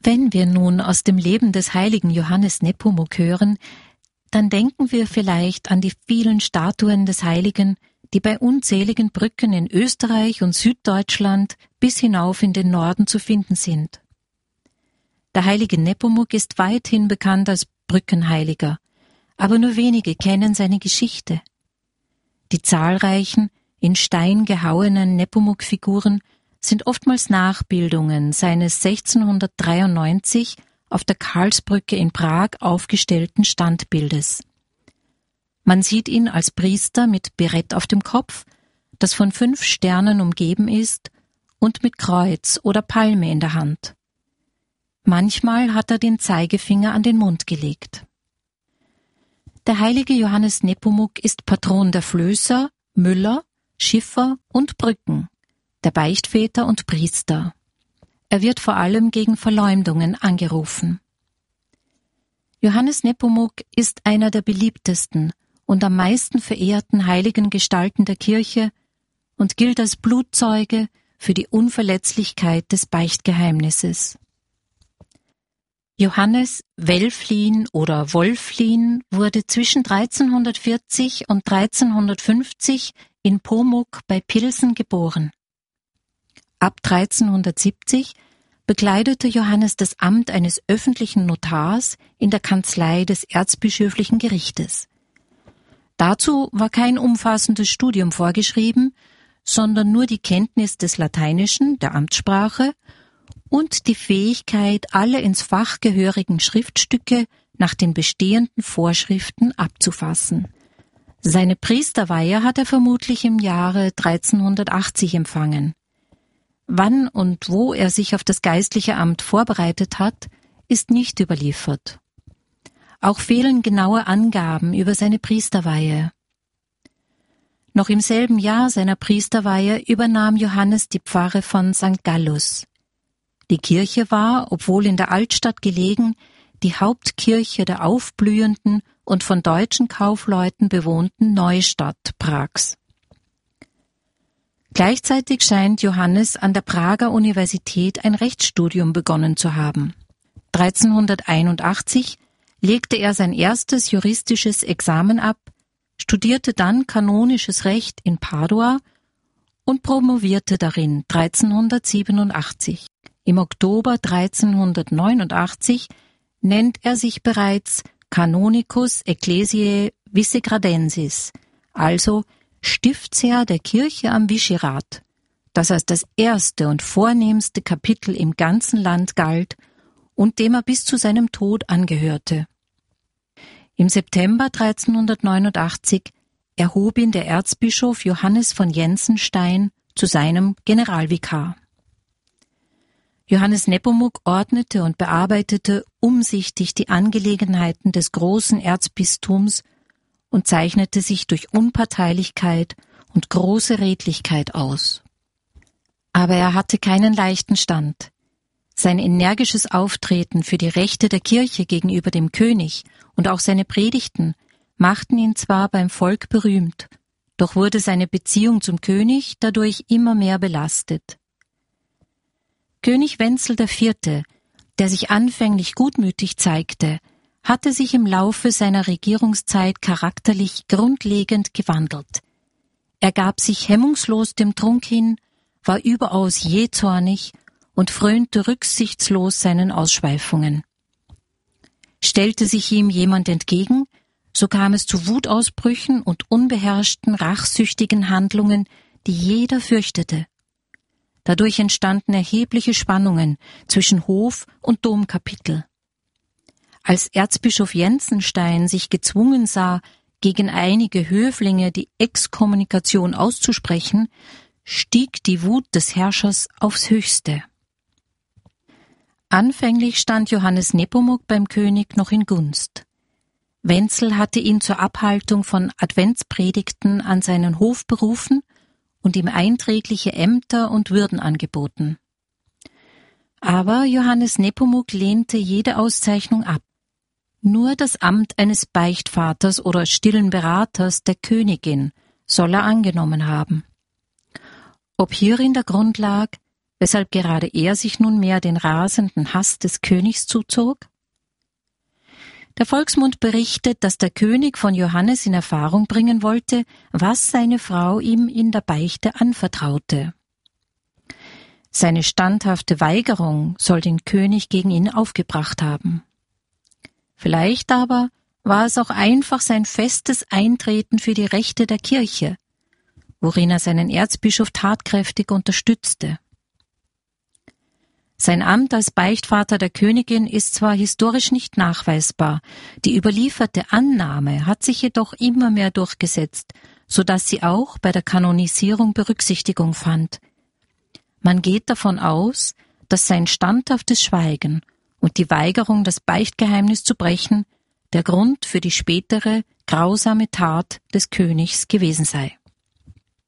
Wenn wir nun aus dem Leben des heiligen Johannes Nepomuk hören, dann denken wir vielleicht an die vielen Statuen des Heiligen, die bei unzähligen Brücken in Österreich und Süddeutschland bis hinauf in den Norden zu finden sind. Der heilige Nepomuk ist weithin bekannt als Brückenheiliger, aber nur wenige kennen seine Geschichte. Die zahlreichen, in Stein gehauenen Nepomuk-Figuren sind oftmals Nachbildungen seines 1693 auf der Karlsbrücke in Prag aufgestellten Standbildes. Man sieht ihn als Priester mit Berett auf dem Kopf, das von 5 Sternen umgeben ist und mit Kreuz oder Palme in der Hand. Manchmal hat er den Zeigefinger an den Mund gelegt. Der heilige Johannes Nepomuk ist Patron der Flößer, Müller, Schiffer und Brücken, der Beichtväter und Priester. Er wird vor allem gegen Verleumdungen angerufen. Johannes Nepomuk ist einer der beliebtesten und am meisten verehrten heiligen Gestalten der Kirche und gilt als Blutzeuge für die Unverletzlichkeit des Beichtgeheimnisses. Johannes Welflin oder Wolflin wurde zwischen 1340 und 1350 in Pomuk bei Pilsen geboren. Ab 1370 bekleidete Johannes das Amt eines öffentlichen Notars in der Kanzlei des erzbischöflichen Gerichtes. Dazu war kein umfassendes Studium vorgeschrieben, sondern nur die Kenntnis des Lateinischen, der Amtssprache, und die Fähigkeit, alle ins Fach gehörigen Schriftstücke nach den bestehenden Vorschriften abzufassen. Seine Priesterweihe hat er vermutlich im Jahre 1380 empfangen. Wann und wo er sich auf das geistliche Amt vorbereitet hat, ist nicht überliefert. Auch fehlen genaue Angaben über seine Priesterweihe. Noch im selben Jahr seiner Priesterweihe übernahm Johannes die Pfarre von St. Gallus. Die Kirche war, obwohl in der Altstadt gelegen, die Hauptkirche der aufblühenden und von deutschen Kaufleuten bewohnten Neustadt Prags. Gleichzeitig scheint Johannes an der Prager Universität ein Rechtsstudium begonnen zu haben. 1381 legte er sein erstes juristisches Examen ab, studierte dann kanonisches Recht in Padua und promovierte darin 1387. Im Oktober 1389 nennt er sich bereits Canonicus Ecclesiae Visegradensis, also Stiftsherr der Kirche am Vichyrat, das als das erste und vornehmste Kapitel im ganzen Land galt und dem er bis zu seinem Tod angehörte. Im September 1389 erhob ihn der Erzbischof Johannes von Jensenstein zu seinem Generalvikar. Johannes Nepomuk ordnete und bearbeitete umsichtig die Angelegenheiten des großen Erzbistums und zeichnete sich durch Unparteilichkeit und große Redlichkeit aus. Aber er hatte keinen leichten Stand. Sein energisches Auftreten für die Rechte der Kirche gegenüber dem König und auch seine Predigten machten ihn zwar beim Volk berühmt, doch wurde seine Beziehung zum König dadurch immer mehr belastet. König Wenzel IV., der sich anfänglich gutmütig zeigte, hatte sich im Laufe seiner Regierungszeit charakterlich grundlegend gewandelt. Er gab sich hemmungslos dem Trunk hin, war überaus jähzornig und frönte rücksichtslos seinen Ausschweifungen. Stellte sich ihm jemand entgegen, so kam es zu Wutausbrüchen und unbeherrschten, rachsüchtigen Handlungen, die jeder fürchtete. Dadurch entstanden erhebliche Spannungen zwischen Hof- und Domkapitel. Als Erzbischof Jensenstein sich gezwungen sah, gegen einige Höflinge die Exkommunikation auszusprechen, stieg die Wut des Herrschers aufs Höchste. Anfänglich stand Johannes Nepomuk beim König noch in Gunst. Wenzel hatte ihn zur Abhaltung von Adventspredigten an seinen Hof berufen und ihm einträgliche Ämter und Würden angeboten. Aber Johannes Nepomuk lehnte jede Auszeichnung ab. Nur das Amt eines Beichtvaters oder stillen Beraters der Königin soll er angenommen haben. Ob hierin der Grund lag, weshalb gerade er sich nunmehr den rasenden Hass des Königs zuzog? Der Volksmund berichtet, dass der König von Johannes in Erfahrung bringen wollte, was seine Frau ihm in der Beichte anvertraute. Seine standhafte Weigerung soll den König gegen ihn aufgebracht haben. Vielleicht aber war es auch einfach sein festes Eintreten für die Rechte der Kirche, worin er seinen Erzbischof tatkräftig unterstützte. Sein Amt als Beichtvater der Königin ist zwar historisch nicht nachweisbar, die überlieferte Annahme hat sich jedoch immer mehr durchgesetzt, so dass sie auch bei der Kanonisierung Berücksichtigung fand. Man geht davon aus, dass sein standhaftes Schweigen und die Weigerung, das Beichtgeheimnis zu brechen, der Grund für die spätere grausame Tat des Königs gewesen sei.